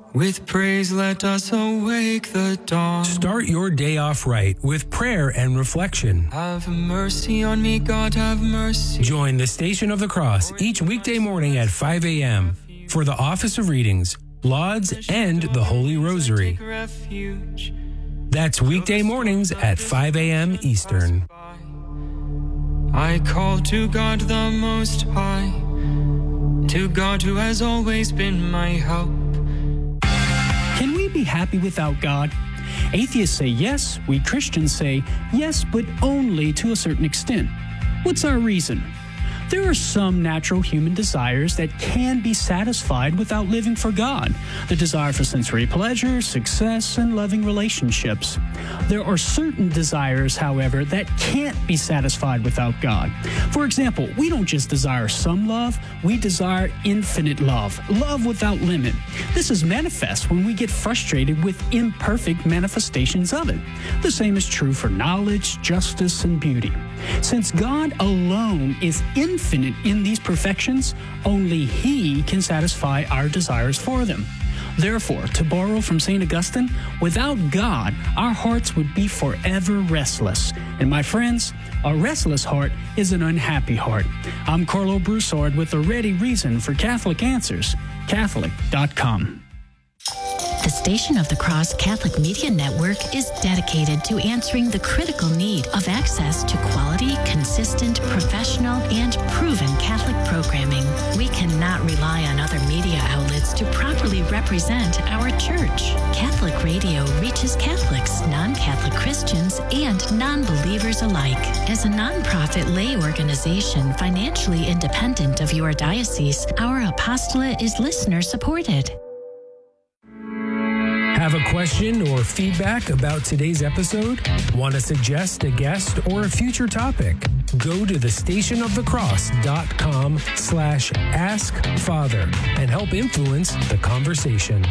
With praise let us awake the dawn. Start your day off right with prayer and reflection. Have mercy on me, God, have mercy. Join the Station of the Cross each weekday morning at 5 a.m. for the Office of Readings, Lauds, and the Holy Rosary. That's weekday mornings at 5 a.m. Eastern. I call to God the Most High, to God who has always been my help. Can we be happy without God? Atheists say yes, we Christians say yes, but only to a certain extent. What's our reason? There are some natural human desires that can be satisfied without living for God. The desire for sensory pleasure, success, and loving relationships. There are certain desires, however, that can't be satisfied without God. For example, we don't just desire some love, we desire infinite love, love without limit. This is manifest when we get frustrated with imperfect manifestations of it. The same is true for knowledge, justice, and beauty. Since God alone is infinite in these perfections, only He can satisfy our desires for them. Therefore, to borrow from St. Augustine, without God, our hearts would be forever restless. And my friends, a restless heart is an unhappy heart. I'm Carlo Broussard with a ready reason for Catholic Answers, Catholic.com. The Station of the Cross Catholic Media Network is dedicated to answering the critical need of access to quality, consistent, professional, and proven Catholic programming. We cannot rely on other media outlets to properly represent our Church. Catholic Radio reaches Catholics, non-Catholic Christians, and non-believers alike. As a nonprofit lay organization financially independent of your diocese, our apostolate is listener-supported. Have a question or feedback about today's episode? Want to suggest a guest or a future topic? Go to thestationofthecross.com/askfather and help influence the conversation.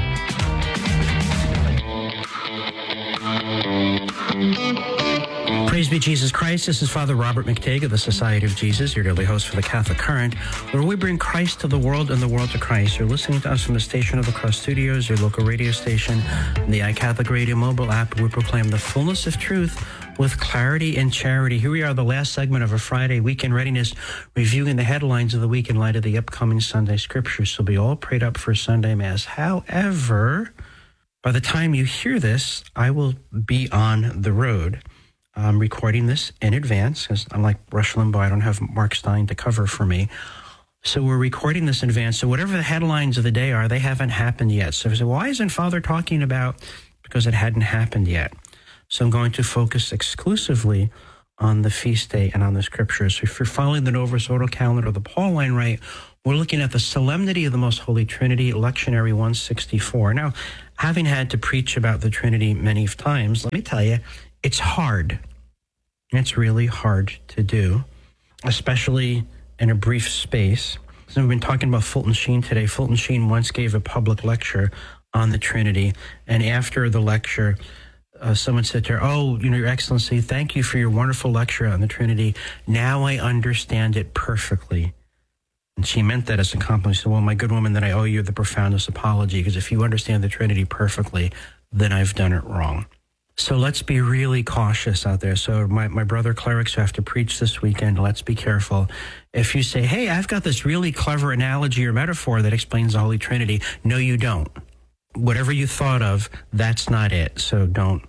Praise be Jesus Christ. This is Father Robert McTague of the Society of Jesus, your daily host for the Catholic Current, where we bring Christ to the world and the world to Christ. You're listening to us from the Station of the Cross Studios, your local radio station, and the iCatholic Radio mobile app, where we proclaim the fullness of truth with clarity and charity. Here we are, the last segment of a Friday weekend readiness, reviewing the headlines of the week in light of the upcoming Sunday scriptures. So be all prayed up for Sunday Mass. However, by the time you hear this, I will be on the road. I'm recording this in advance, because unlike Rush Limbaugh, I don't have Mark Stein to cover for me. So we're recording this in advance. So whatever the headlines of the day are, they haven't happened yet. So I say, why isn't Father talking about? Because it hadn't happened yet. So I'm going to focus exclusively on the feast day and on the scriptures. So if you're following the Novus Ordo calendar or the Pauline Rite, we're looking at the Solemnity of the Most Holy Trinity, Lectionary 164. Now, having had to preach about the Trinity many times, let me tell you, it's hard. It's really hard to do, especially in a brief space. So we've been talking about Fulton Sheen today. Fulton Sheen once gave a public lecture on the Trinity, and after the lecture, someone said to her, "Oh, Your Excellency, thank you for your wonderful lecture on the Trinity. Now I understand it perfectly." And she meant that as a compliment. She said, "Well, my good woman, then I owe you the profoundest apology, because if you understand the Trinity perfectly, then I've done it wrong." So let's be really cautious out there. So my brother clerics who have to preach this weekend, let's be careful. If you say, "Hey, I've got this really clever analogy or metaphor that explains the Holy Trinity," no, you don't. Whatever you thought of, that's not it. So don't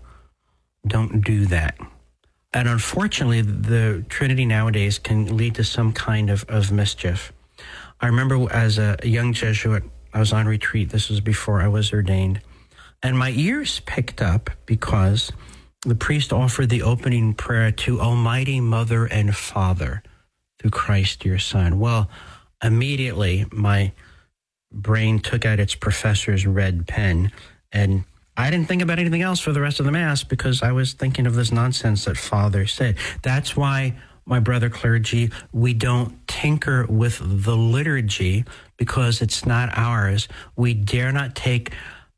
do that. And unfortunately, the Trinity nowadays can lead to some kind of mischief. I remember as a young Jesuit, I was on retreat. This was before I was ordained. And my ears picked up because the priest offered the opening prayer to Almighty Mother and Father through Christ your Son. Well, immediately my brain took out its professor's red pen, and I didn't think about anything else for the rest of the Mass because I was thinking of this nonsense that Father said. That's why, my brother clergy, we don't tinker with the liturgy, because it's not ours. We dare not take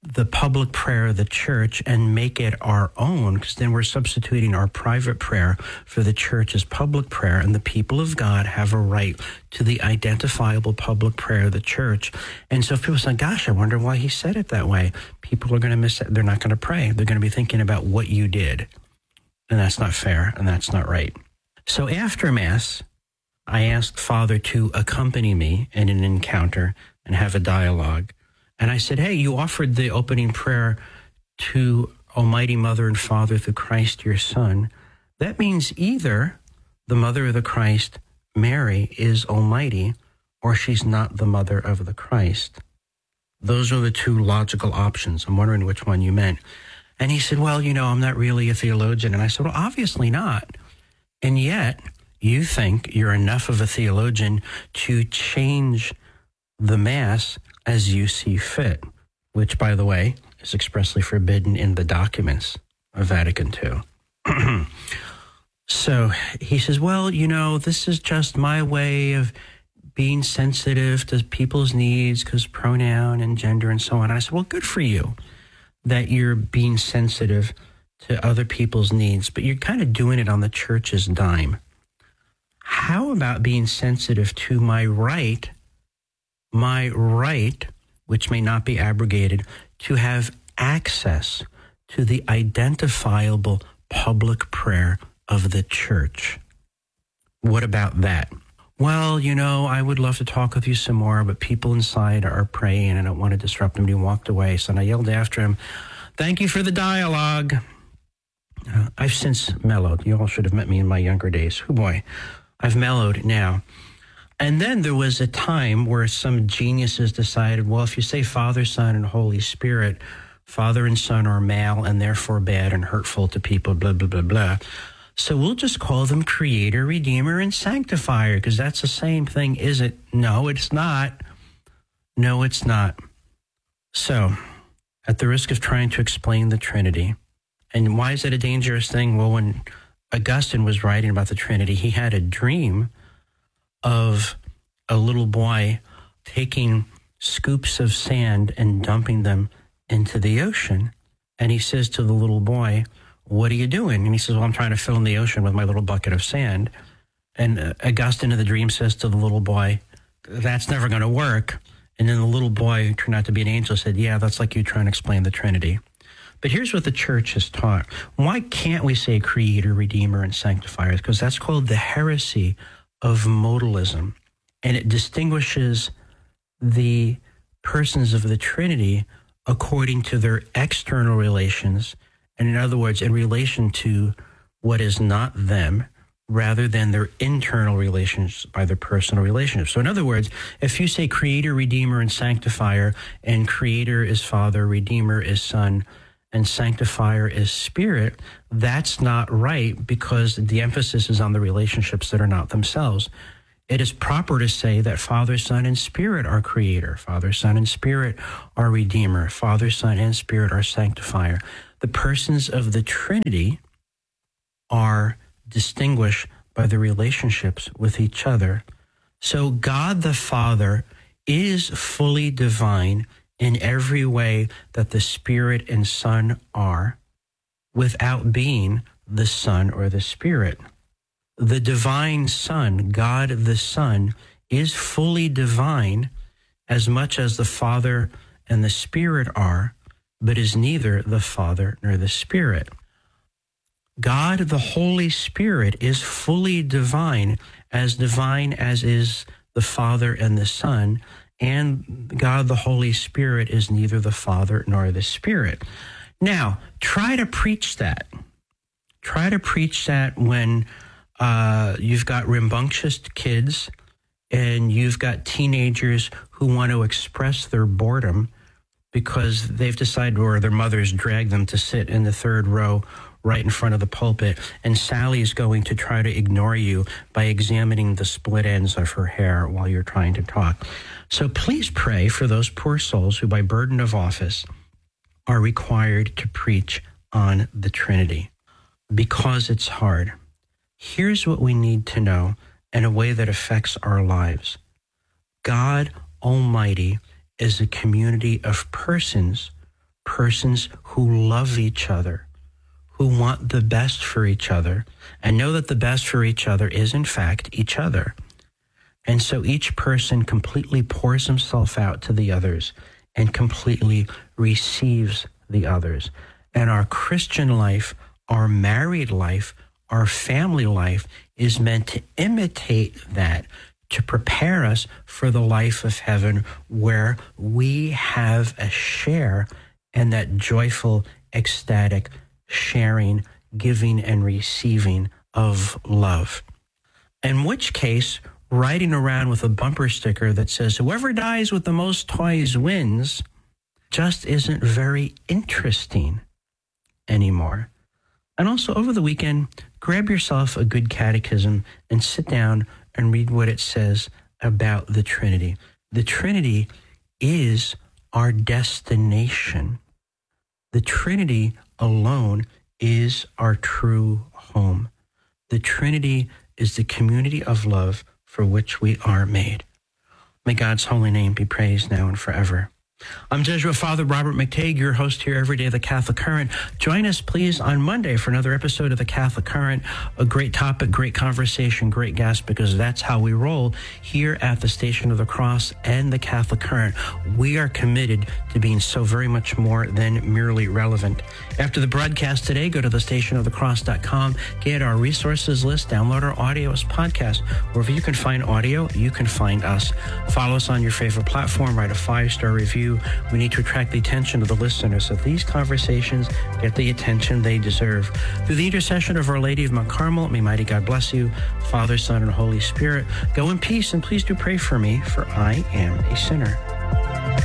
the public prayer of the church and make it our own, because then we're substituting our private prayer for the church's public prayer, and the people of God have a right to the identifiable public prayer of the church. And so if people say, gosh, I wonder why he said it that way, people are going to miss it. They're not going to pray. They're going to be thinking about what you did. And that's not fair, and that's not right. So after Mass, I asked Father to accompany me in an encounter and have a dialogue. And I said, hey, you offered the opening prayer to Almighty Mother and Father through Christ, your Son. That means either the Mother of the Christ, Mary, is Almighty, or she's not the Mother of the Christ. Those are the two logical options. I'm wondering which one you meant. And he said, well, I'm not really a theologian. And I said, well, obviously not. And yet you think you're enough of a theologian to change the Mass as you see fit, which, by the way, is expressly forbidden in the documents of Vatican II. So he says, well, this is just my way of being sensitive to people's needs, because pronoun and gender and so on. And I said, well, good for you that you're being sensitive to other people's needs, but you're kind of doing it on the church's dime. How about being sensitive to my right, which may not be abrogated, to have access to the identifiable public prayer of the church? What about that? Well, I would love to talk with you some more, but people inside are praying and I don't want to disrupt him. He walked away. So I yelled after him, thank you for the dialogue. I've since mellowed. You all should have met me in my younger days. Oh boy, I've mellowed now. And then there was a time where some geniuses decided, well, if you say Father, Son, and Holy Spirit, Father and Son are male and therefore bad and hurtful to people, blah, blah, blah, blah. So we'll just call them Creator, Redeemer, and Sanctifier, because that's the same thing, is it? No, it's not. No, it's not. So, at the risk of trying to explain the Trinity, and why is it a dangerous thing? Well, when Augustine was writing about the Trinity, he had a dream of a little boy taking scoops of sand and dumping them into the ocean. And he says to the little boy, what are you doing? And he says, well, I'm trying to fill in the ocean with my little bucket of sand. And Augustine in the dream says to the little boy, that's never going to work. And then the little boy, who turned out to be an angel, said, yeah, that's like you trying to explain the Trinity. But here's what the church has taught. Why can't we say Creator, Redeemer, and Sanctifier? Because that's called the heresy of modalism. And it distinguishes the persons of the Trinity according to their external relations, and in other words, in relation to what is not them, rather than their internal relations by their personal relationships. So in other words, if you say Creator, Redeemer, and Sanctifier, and Creator is Father, Redeemer is Son, and Sanctifier is Spirit, that's not right, because the emphasis is on the relationships that are not themselves. It is proper to say that Father, Son, and Spirit are Creator. Father, Son, and Spirit are Redeemer. Father, Son, and Spirit are Sanctifier. The persons of the Trinity are distinguished by the relationships with each other. So God the Father is fully divine in every way that the Spirit and Son are, without being the Son or the Spirit. The divine Son, God the Son, is fully divine as much as the Father and the Spirit are, but is neither the Father nor the Spirit. God the Holy Spirit is fully divine as is the Father and the Son, and God the Holy Spirit is neither the Father nor the Spirit. Now, try to preach that. Try to preach that when you've got rambunctious kids and you've got teenagers who want to express their boredom because they've decided, or their mothers drag them to sit in the third row right in front of the pulpit, and Sally's going to try to ignore you by examining the split ends of her hair while you're trying to talk. So please pray for those poor souls who, by burden of office, are required to preach on the Trinity, because it's hard. Here's what we need to know in a way that affects our lives. God Almighty is a community of persons persons who love each other, who want the best for each other, and know that the best for each other is, in fact, each other. And so each person completely pours himself out to the others and completely receives the others. And our Christian life, our married life, our family life is meant to imitate that, to prepare us for the life of heaven where we have a share in that joyful, ecstatic sharing, giving, and receiving of love. In which case, riding around with a bumper sticker that says, whoever dies with the most toys wins, just isn't very interesting anymore. And also over the weekend, grab yourself a good catechism and sit down and read what it says about the Trinity. The Trinity is our destination. The Trinity alone is our true home. The Trinity is the community of love for which we are made. May God's holy name be praised now and forever. I'm Jesuit Father Robert McTague, your host here every day of the Catholic Current. Join us, please, on Monday for another episode of the Catholic Current. A great topic, great conversation, great guest, because that's how we roll here at the Station of the Cross and the Catholic Current. We are committed to being so very much more than merely relevant. After the broadcast today, go to thestationofthecross.com, get our resources list, download our audio as podcast. Wherever you can find audio, you can find us. Follow us on your favorite platform, write a 5-star review. We need to attract the attention of the listeners so these conversations get the attention they deserve. Through the intercession of Our Lady of Mount Carmel, may mighty God bless you, Father, Son, and Holy Spirit. Go in peace, and please do pray for me, for I am a sinner.